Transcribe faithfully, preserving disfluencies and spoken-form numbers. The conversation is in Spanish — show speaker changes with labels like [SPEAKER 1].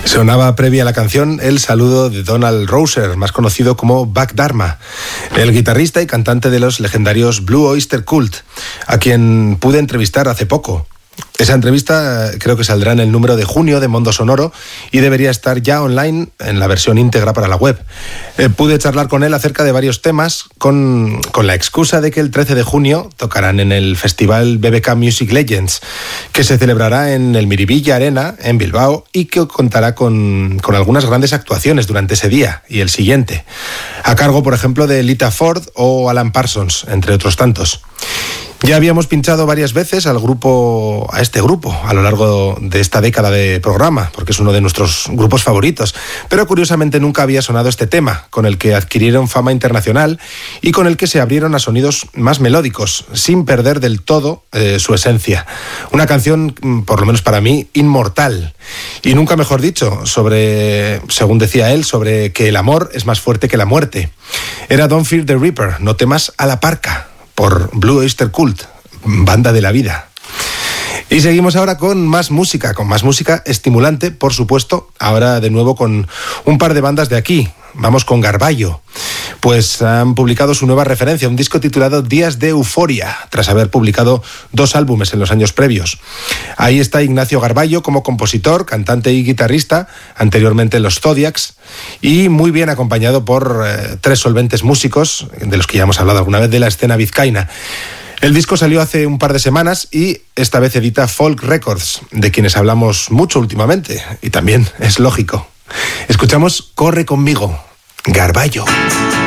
[SPEAKER 1] Sonaba previa a la canción el saludo de Donald Roser, más conocido como Buck Dharma, el guitarrista y cantante de los legendarios Blue Oyster Cult, a quien pude entrevistar hace poco. Esa entrevista creo que saldrá en el número de junio de Mondo Sonoro y debería estar ya online en la versión íntegra para la web. Eh, pude charlar con él acerca de varios temas con, con la excusa de que el trece de junio tocarán en el festival B B K Music Legends, que se celebrará en el Miribilla Arena, en Bilbao, y que contará con, con algunas grandes actuaciones durante ese día y el siguiente, a cargo, por ejemplo, de Lita Ford o Alan Parsons, entre otros tantos. Ya habíamos pinchado varias veces al grupo, a este grupo, a lo largo de esta década de programa, porque es uno de nuestros grupos favoritos, pero curiosamente nunca había sonado este tema, con el que adquirieron fama internacional y con el que se abrieron a sonidos más melódicos, sin perder del todo eh, su esencia. Una canción, por lo menos para mí, inmortal. Y nunca mejor dicho, sobre, según decía él, sobre que el amor es más fuerte que la muerte. Era Don't Fear the Reaper, no temas a la parca, por Blue Oyster Cult, banda de la vida. Y seguimos ahora con más música, con más música estimulante, por supuesto, ahora de nuevo con un par de bandas de aquí. Vamos con Garballo, pues han publicado su nueva referencia, un disco titulado Días de Euforia, tras haber publicado dos álbumes en los años previos. Ahí está Ignacio Garballo como compositor, cantante y guitarrista, anteriormente los Zodiacs, y muy bien acompañado por eh, tres solventes músicos, de los que ya hemos hablado alguna vez, de la escena vizcaína. El disco salió hace un par de semanas y esta vez edita Folk Records, de quienes hablamos mucho últimamente, y también es lógico. Escuchamos Corre conmigo, Garballo.